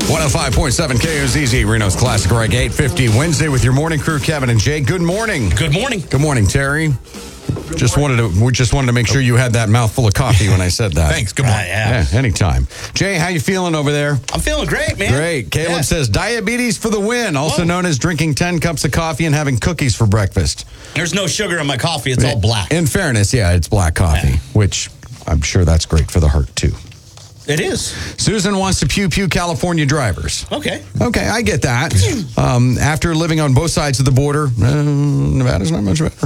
105.7 KOZZ, Reno's Classic Rock, 8:50 Wednesday with your morning crew, Kevin and Jay. Good morning. Good morning. Good morning, Terry. We just wanted to make sure you had that mouthful of coffee when I said that. Thanks. Good morning. Yeah, anytime. Jay, how you feeling over there? I'm feeling great, man. Great. Caleb says diabetes for the win, also known as drinking 10 cups of coffee and having cookies for breakfast. There's no sugar in my coffee. It's all black. In fairness, yeah, it's black coffee, which I'm sure that's great for the heart, too. It is. Susan wants to pew California drivers. Okay, I get that. After living on both sides of the border, Nevada's not much better.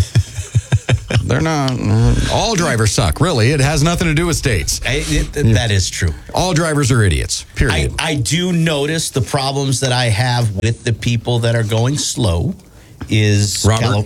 They're not. All drivers suck, really. It has nothing to do with states. That is true. All drivers are idiots, period. I do notice the problems that I have with the people that are going slow is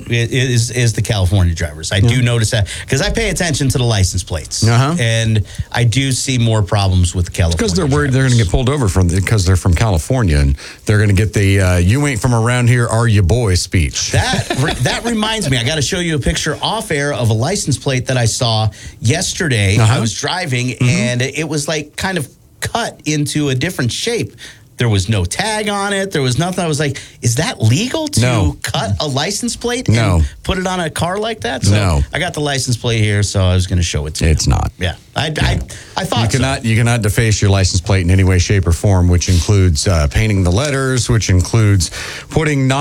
the California drivers. I do notice that because I pay attention to the license plates, and I do see more problems with the California. Because they're worried they're going to get pulled over because they're from California, and they're going to get the "you ain't from around here, are you, boy?" speech. That reminds me, I got to show you a picture off air of a license plate that I saw yesterday. I was driving, and it was like kind of cut into a different shape. There was no tag on it. There was nothing. I was like, is that legal to cut a license plate and put it on a car like that? So I got the license plate here, so I was going to show it to you. It's not. Yeah. I thought you cannot deface your license plate in any way, shape, or form, which includes painting the letters, which includes putting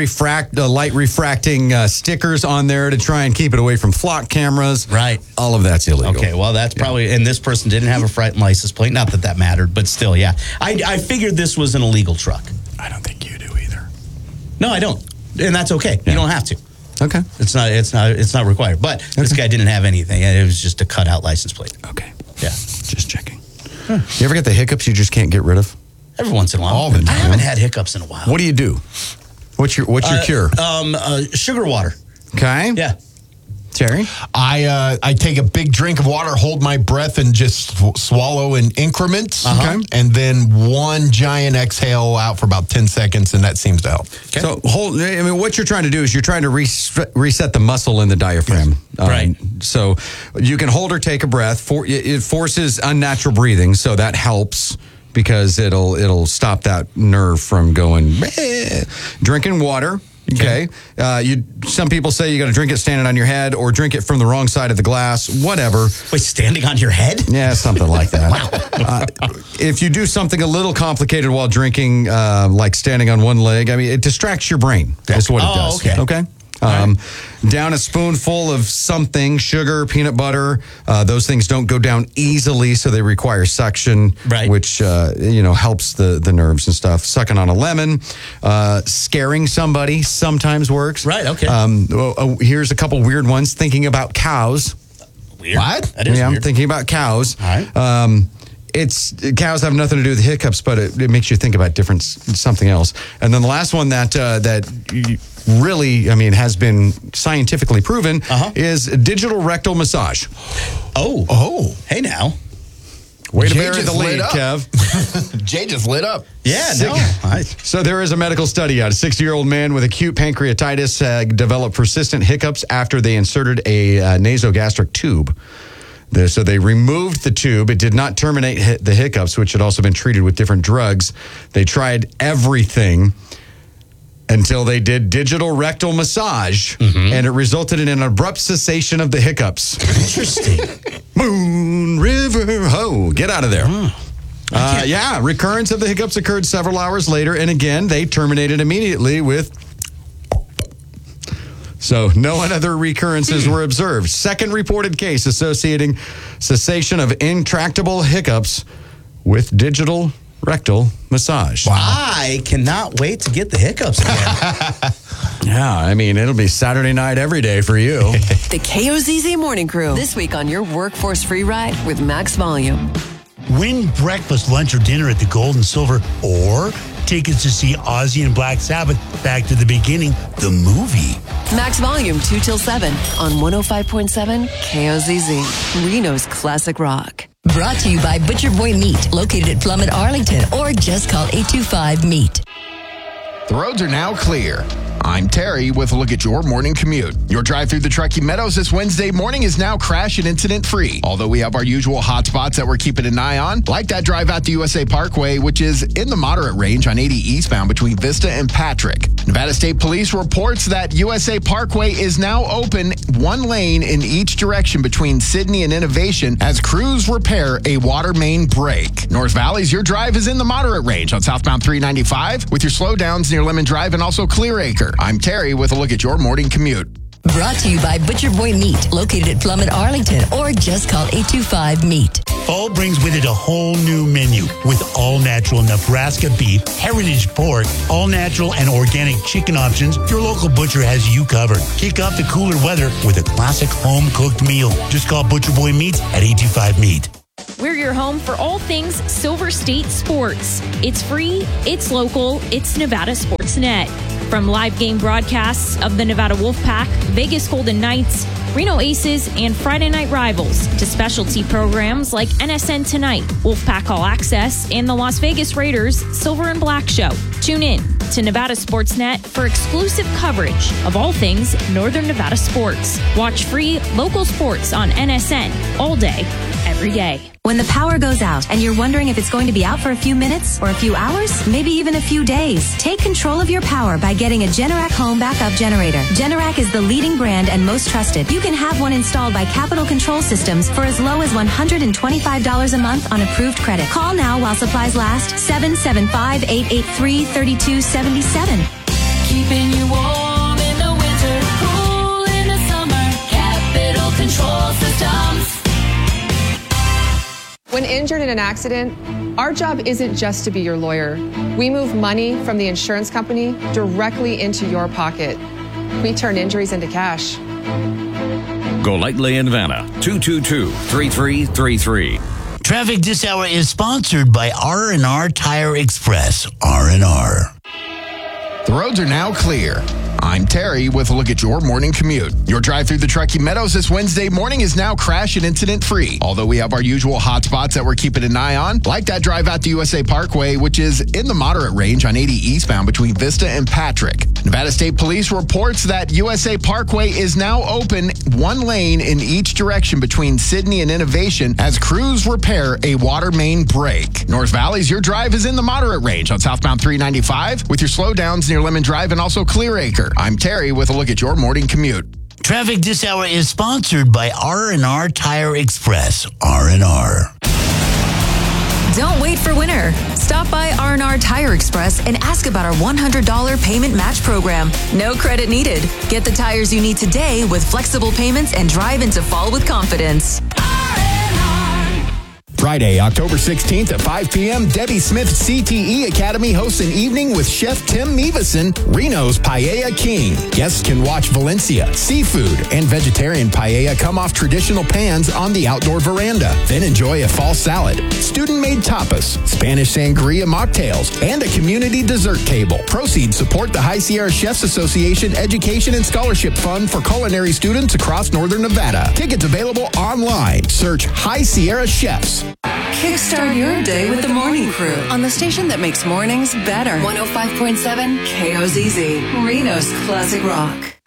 light refracting stickers on there to try and keep it away from flock cameras. Right. All of that's illegal. Okay, well, that's probably, and this person didn't have a frightened license plate. Not that mattered, but still, yeah. I figured this was an illegal truck. I don't think you do either. No, I don't. And that's okay. Yeah. You don't have to. Okay. It's not required. But this guy didn't have anything. It was just a cutout license plate. Okay. Yeah. Just checking. You ever get the hiccups you just can't get rid of? Every once in a while. All the time. I haven't had hiccups in a while. What do you do? What's your cure? Sugar water. Okay. Yeah. Terry? I take a big drink of water, hold my breath, and just swallow in increments. Okay. And then one giant exhale out for about 10 seconds, and that seems to help. Okay. So what you're trying to do is you're trying to reset the muscle in the diaphragm. Right. So you can hold or take a breath. It forces unnatural breathing, so that helps because it'll stop that nerve from going. Drinking water. Okay. Some people say you got to drink it standing on your head or drink it from the wrong side of the glass, whatever. Wait, standing on your head? Yeah, something like that. Wow. If you do something a little complicated while drinking, like standing on one leg, it distracts your brain. That's what it does. Okay. Down a spoonful of something, sugar, peanut butter. Those things don't go down easily, so they require suction, which helps the nerves and stuff. Sucking on a lemon, scaring somebody sometimes works. Right. Okay. Here's a couple weird ones. Thinking about cows. Weird. What? That is weird. I'm thinking about cows. All right. Cows have nothing to do with hiccups, but it makes you think about something else. And then the last one that really, has been scientifically proven is digital rectal massage. Oh. Hey, now. Way to bury the lead, Kev. Jay just lit up. Yeah, So there is a medical study out. A 60-year-old man with acute pancreatitis developed persistent hiccups after they inserted a nasogastric tube. So they removed the tube. It did not terminate the hiccups, which had also been treated with different drugs. They tried everything until they did digital rectal massage, and it resulted in an abrupt cessation of the hiccups. Interesting. Moon River Ho. Get out of there. Recurrence of the hiccups occurred several hours later, and again, they terminated immediately with... So no other recurrences were observed. Second reported case associating cessation of intractable hiccups with digital rectal massage. Wow. I cannot wait to get the hiccups again. Yeah, it'll be Saturday night every day for you. The KOZZ Morning Crew. This week on your Workforce Free Ride with Max Volume. Win breakfast, lunch, or dinner at the Gold and Silver, or tickets to see Ozzy and Black Sabbath Back to the Beginning, the movie. Max Volume 2 till 7 on 105.7 KOZZ, Reno's Classic Rock. Brought to you by Butcher Boy Meat, located at Plummet, Arlington, or just call 825-MEAT. The roads are now clear. I'm Terry with a look at your morning commute. Your drive through the Truckee Meadows this Wednesday morning is now crash and incident free. Although we have our usual hot spots that we're keeping an eye on, like that drive out to USA Parkway, which is in the moderate range on 80 eastbound between Vista and Patrick. Nevada State Police reports that USA Parkway is now open one lane in each direction between Sydney and Innovation as crews repair a water main break. North Valley's your drive is in the moderate range on southbound 395 with your slowdowns near Lemon Drive and also Clearacre. I'm Terry with a look at your morning commute. Brought to you by Butcher Boy Meat, located at Plum at Arlington, or just call 825-MEAT. Fall brings with it a whole new menu with all-natural Nebraska beef, heritage pork, all-natural and organic chicken options. Your local butcher has you covered. Kick off the cooler weather with a classic home-cooked meal. Just call Butcher Boy Meats at 825-MEAT. We're your home for all things Silver State sports. It's free, it's local, it's Nevada Sportsnet. From live game broadcasts of the Nevada Wolfpack, Vegas Golden Knights, Reno Aces, and Friday Night Rivals, to specialty programs like NSN Tonight, Wolfpack All Access, and the Las Vegas Raiders Silver and Black Show. Tune in to Nevada Sportsnet for exclusive coverage of all things Northern Nevada sports. Watch free local sports on NSN all day, every day. When the power goes out and you're wondering if it's going to be out for a few minutes or a few hours, maybe even a few days, take control of your power by getting a Generac home backup generator. Generac is the leading brand and most trusted. You can have one installed by Capital Control Systems for as low as $125 a month on approved credit. Call now while supplies last. 775-883-3277. Keeping you warm in the winter, cool in the summer. Capital Control Systems. When injured in an accident, our job isn't just to be your lawyer. We move money from the insurance company directly into your pocket. We turn injuries into cash. Golightly and Vanna, 222-3333. Traffic this hour is sponsored by R&R Tire Express. R&R. The roads are now clear. I'm Terry with a look at your morning commute. Your drive through the Truckee Meadows this Wednesday morning is now crash and incident free. Although we have our usual hot spots that we're keeping an eye on, like that drive out to USA Parkway, which is in the moderate range on 80 eastbound between Vista and Patrick. Nevada State Police reports that USA Parkway is now open one lane in each direction between Sydney and Innovation as crews repair a water main break. North Valley's your drive is in the moderate range on southbound 395 with your slowdowns near Lemon Drive and also Clearacre. I'm Terry with a look at your morning commute. Traffic this hour is sponsored by R&R Tire Express. R&R. Don't wait for winter. Stop by R&R Tire Express and ask about our $100 payment match program. No credit needed. Get the tires you need today with flexible payments and drive into fall with confidence. Friday, October 16th at 5 p.m., Debbie Smith CTE Academy hosts an evening with Chef Tim Meavison, Reno's Paella King. Guests can watch Valencia, seafood, and vegetarian paella come off traditional pans on the outdoor veranda. Then enjoy a fall salad, student-made tapas, Spanish sangria mocktails, and a community dessert table. Proceeds support the High Sierra Chefs Association Education and Scholarship Fund for culinary students across Northern Nevada. Tickets available online. Search High Sierra Chefs. Kickstart your day with the Morning Crew on the station that makes mornings better. 105.7 KOZZ, Reno's Classic Rock.